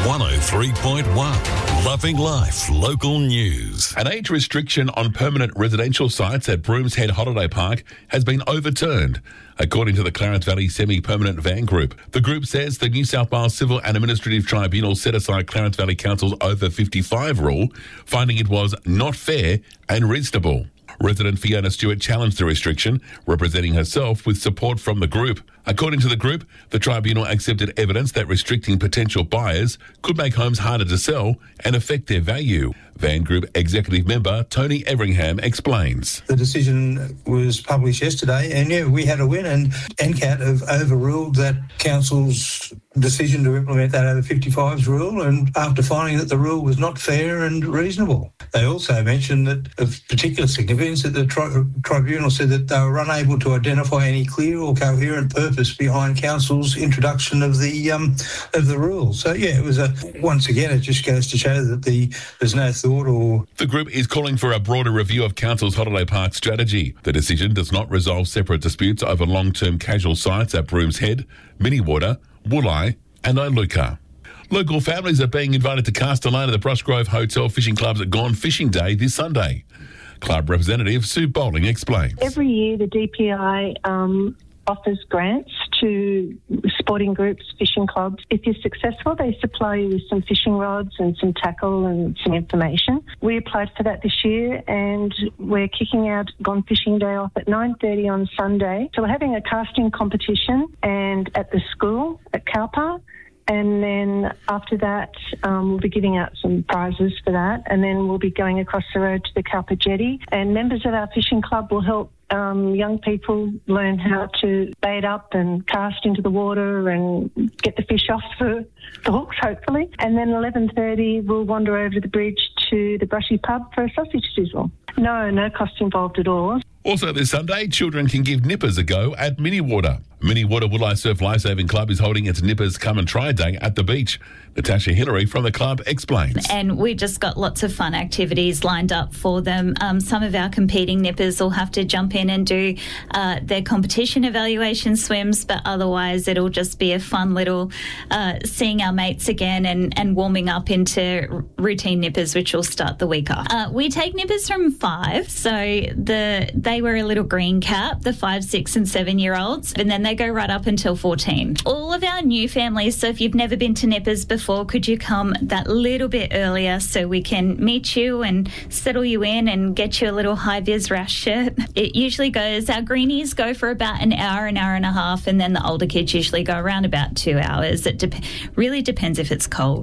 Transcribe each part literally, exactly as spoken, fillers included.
one oh three point one. Loving Life Local News. An age restriction on permanent residential sites at Brooms Head Holiday Park has been overturned, according to the Clarence Valley Semi-Permanent Van Group. The group says the New South Wales Civil and Administrative Tribunal set aside Clarence Valley Council's over fifty-five rule, finding it was not fair and reasonable. Resident Fiona Stewart challenged the restriction, representing herself with support from the group. According to the group, the tribunal accepted evidence that restricting potential buyers could make homes harder to sell and affect their value. Van Group executive member Tony Everingham explains. The decision was published yesterday, and yeah, we had a win, and N C A T have overruled that council's decision to implement that over fifty-fives rule, and after finding that the rule was not fair and reasonable. They also mentioned that of particular significance that the tri- tribunal said that they were unable to identify any clear or coherent purpose behind council's introduction of the um, of the rule. So yeah, it was a once again it just goes to show that the there's no thought or. The group is calling for a broader review of council's holiday park strategy. The decision does not resolve separate disputes over long-term casual sites at Brooms Head, Miniwater, Woolai and Iluka. Local families are being invited to cast a line at the Brush Grove Hotel Fishing Club's Gone Fishing Day this Sunday. Club representative Sue Bowling explains. Every year the D P I um, offers grants to sporting groups, fishing clubs. If you're successful, they supply you with some fishing rods and some tackle and some information. We applied for that this year, and we're kicking out Gone Fishing Day off at nine thirty on Sunday. So we're having a casting competition and at the school at Cowpark. And then after that, um, we'll be giving out some prizes for that. And then we'll be going across the road to the Cowper Jetty. And members of our fishing club will help um, young people learn how to bait up and cast into the water and get the fish off the, the hooks, hopefully. And then eleven thirty, we'll wander over the bridge to the Brushy Pub for a sausage sizzle. No, no cost involved at all. Also this Sunday, children can give nippers a go at Miniwater. Miniwater Woolai Surf Lifesaving Club is holding its Nippers Come and Try Day at the beach. Natasha Hillary from the club explains. And we just got lots of fun activities lined up for them. Um, some of our competing nippers will have to jump in and do uh, their competition evaluation swims, but otherwise it'll just be a fun little uh, seeing our mates again and, and warming up into routine nippers, which will start the week off. Uh, we take nippers from five, so the they wear a little green cap, the five, six and seven year olds, and then they go right up until fourteen. All of our new families, so if you've never been to nippers before, could you come that little bit earlier so we can meet you and settle you in and get you a little high-vis rash shirt? It usually goes, our greenies go for about an hour, an hour and a half, and then the older kids usually go around about two hours. It de- really depends if it's cold.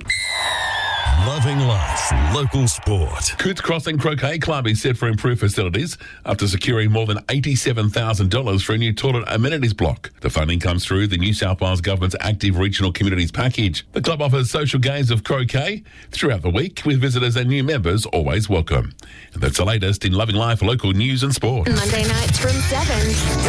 Loving Life Local Sport. Coots Crossing Croquet Club is set for improved facilities after securing more than eighty-seven thousand dollars for a new toilet amenities block. The funding comes through the New South Wales Government's Active Regional Communities Package. The club offers social games of croquet throughout the week, with visitors and new members always welcome. And that's the latest in Loving Life Local News and Sport. Monday nights from seven.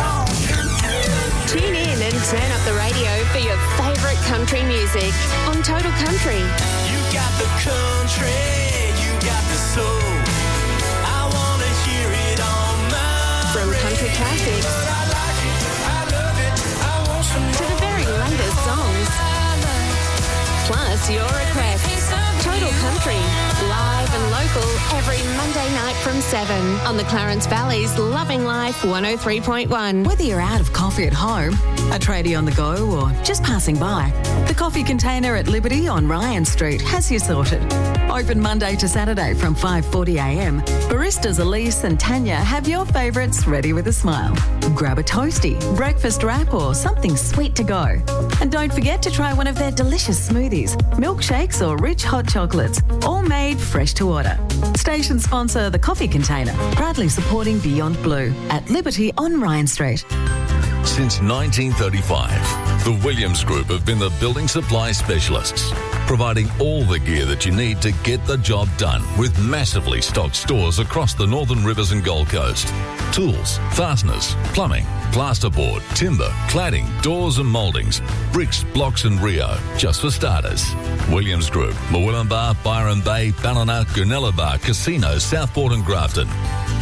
Tune in and turn up the radio for your favourite country music on Total Country. You got the country, you got the soul. I want to hear it on my From country classics But I like it, I love it, I want some to the very latest songs. Plus your requests. Total Country, live and local every Monday night from seven on the Clarence Valley's Loving Life one oh three point one. Whether you're out of coffee at home, a tradie on the go or just passing by, the coffee container at Liberty on Ryan Street has you sorted. Open Monday to Saturday from five forty a m. Baristas Elise and Tanya have your favourites ready with a smile. Grab a toasty, breakfast wrap or something sweet to go. And don't forget to try one of their delicious smoothies, milkshakes or rich hot chocolates, all made fresh to order. Station sponsor The Coffee Container, proudly supporting Beyond Blue at Liberty on Ryan Street. Since nineteen thirty-five, the Williams Group have been the building supply specialists, providing all the gear that you need to get the job done with massively stocked stores across the Northern Rivers and Gold Coast. Tools, fasteners, plumbing, plasterboard, timber, cladding, doors and mouldings, bricks, blocks and Rio, just for starters. Williams Group, Murwillumbah, Byron Bay, Ballina, Goonellabah, Casino, Southport and Grafton.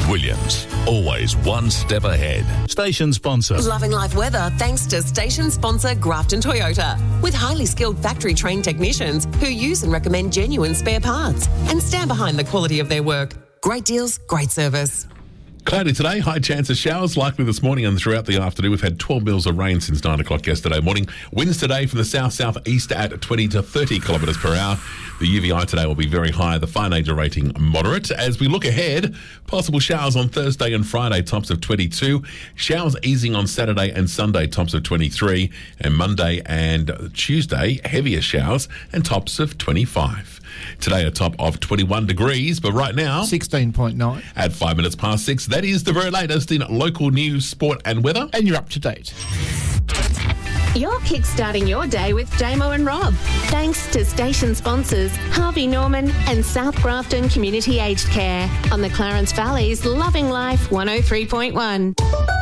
Williams, always one step ahead. Station sponsor. Loving life weather thanks to station sponsor Grafton Toyota. With highly skilled factory trained technicians who use and recommend genuine spare parts and stand behind the quality of their work. Great deals, great service. Cloudy today, high chance of showers likely this morning and throughout the afternoon. We've had twelve mils of rain since nine o'clock yesterday morning. Winds today from the south-southeast at twenty to thirty kilometres per hour. The U V I today will be very high, the fire nature rating moderate. As we look ahead, possible showers on Thursday and Friday, tops of twenty-two. Showers easing on Saturday and Sunday, tops of twenty-three. And Monday and Tuesday, heavier showers and tops of twenty-five. Today a top of twenty-one degrees, but right now sixteen point nine. At five minutes past six. That is the very latest in local news, sport and weather. And you're up to date. You're kickstarting your day with Damo and Rob. Thanks to station sponsors Harvey Norman and South Grafton Community Aged Care on the Clarence Valley's Loving Life one oh three point one.